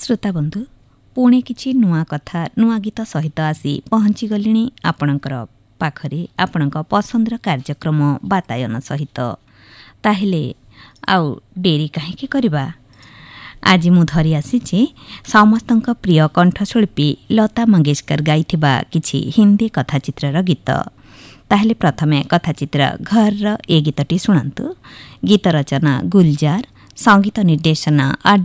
श्रोता बंधु पुणे किछि नुआ कथा नुआ गीत सहित आसी पहुँची गलिणी आपणकर पाखरे आपणक पसंदर कार्यक्रम बातायन सहित ताहेले आउ डेरी काहेकि करबा आज मु धरी आसीछि समस्तंक प्रिय कंठशिल्पी लता मंगेशकर गाइथिबा किछि हिंदी कथाचित्रर गीत। ताहेले प्रथमे कथाचित्र घर ए गीतटी शुणन्तु। गीत रचना गुलजार, संगीत निर्देशना